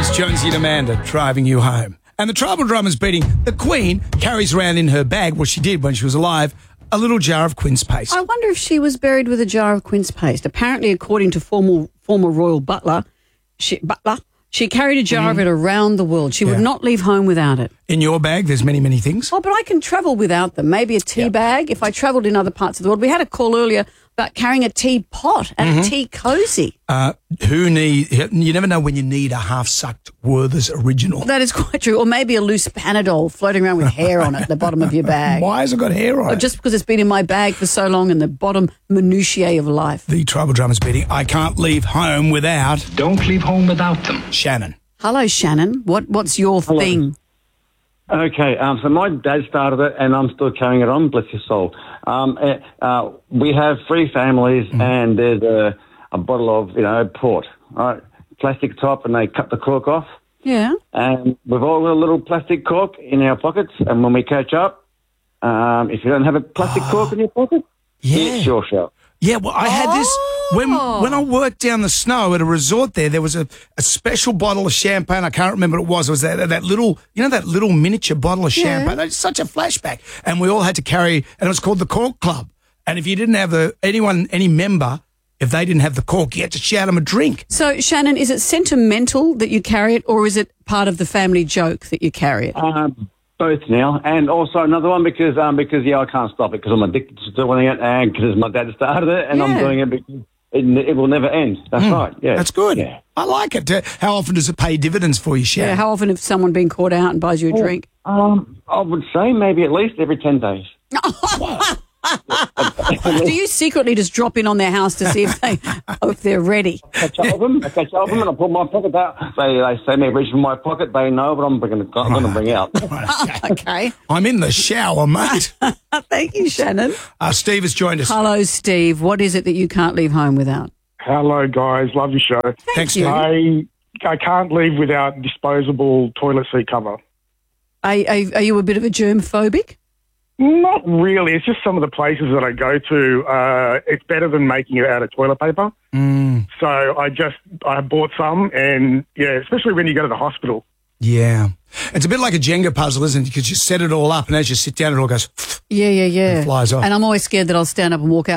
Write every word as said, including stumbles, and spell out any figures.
It's Jonesy and Amanda driving you home. And the tribal drummer's beating. The Queen carries around in her bag, well, she did when she was alive, a little jar of quince paste. I wonder if she was buried with a jar of quince paste. Apparently, according to former, former royal butler, she, butler, she carried a jar mm-hmm. of it around the world. She yeah. would not leave home without it. In your bag, there's many, many things. Oh, but I can travel without them. Maybe a tea yep. bag if I travelled in other parts of the world. We had a call earlier about carrying a tea pot and mm-hmm. a tea cosy. Uh, who need? You never know when you need a half-sucked Werther's original. That is quite true. Or maybe a loose Panadol floating around with hair on it at the bottom of your bag. Why has it got hair on or it? Just because it's been in my bag for so long and the bottom minutiae of life. The tribal drummer's beating. I can't leave home without. Don't leave home without them. Shannon. Hello, Shannon. What What's your Hello. thing? Okay, um, so my dad started it, and I'm still carrying it on. Bless his soul. Um, uh, we have three families, mm. and there's a, a bottle of you know port, right? Plastic top, and they cut the cork off. Yeah. And we've all got a little plastic cork in our pockets, and when we catch up, um, if you don't have a plastic oh. cork in your pocket, yeah. it's your show. Yeah, well, I had this when Oh. when I worked down the snow at a resort there. There was a, a special bottle of champagne. I can't remember what it was. It was that, that little, you know, that little miniature bottle of Yeah. champagne. It's such a flashback. And we all had to carry, and it was called the Cork Club. And if you didn't have the anyone, any member, if they didn't have the cork, you had to shout them a drink. So, Shannon, is it sentimental that you carry it, or is it part of the family joke that you carry it? Um, both now, and also another one because um because yeah I can't stop it because I'm addicted to doing it, and because my dad started it, and Yeah. I'm doing it because it, it will never end. That's Mm, right. Yeah, That's good. Yeah. I like it. Uh, How often does it pay dividends for you, Shannon? Yeah, how often has someone been caught out and buys you a drink? Um, I would say maybe at least every ten days. Do you secretly just drop in on their house to see if they if they're ready? Catch up with them, I catch up with them, and I pull my pocket out. They they say me reach for my pocket. They know what I'm going to I'm going to bring out. Okay. I'm in the shower, mate. Thank you, Shannon. Uh, Steve has joined us. Hello, Steve. What is it that you can't leave home without? Hello, guys. Love your show. Thanks, you. Steve. I I can't leave without disposable toilet seat cover. Are, are, are you a bit of a germ phobic? Not really. It's just some of the places that I go to. Uh, it's better than making it out of toilet paper. Mm, So I just I bought some, and yeah, especially when you go to the hospital. yeah. It's a bit like a Jenga puzzle, isn't it? Because you set it all up, and as you sit down, it all goes Yeah, yeah, yeah. and flies off. And I'm always scared that I'll stand up and walk out